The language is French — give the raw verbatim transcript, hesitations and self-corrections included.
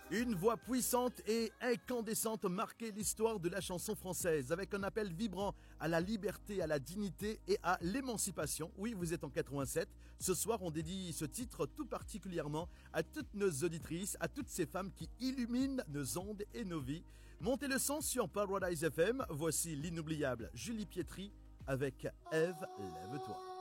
Une voix puissante et incandescente marquait l'histoire de la chanson française avec un appel vibrant à la liberté, à la dignité et à l'émancipation. Oui, vous êtes en quatre-vingt-sept. Ce soir, on dédie ce titre tout particulièrement à toutes nos auditrices, à toutes ces femmes qui illuminent nos ondes et nos vies. Montez le son sur Paradise F M. Voici l'inoubliable Julie Pietri avec Ève, lève-toi.